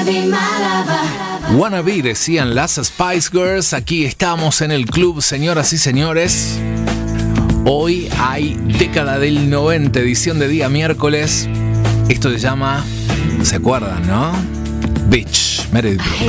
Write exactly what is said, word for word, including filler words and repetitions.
Wannabe, decían las Spice Girls. Aquí estamos en el club, señoras y señores. Hoy hay década del noventa, edición de día miércoles. Esto se llama, ¿se acuerdan, no? Bitch, Meredith Brooks.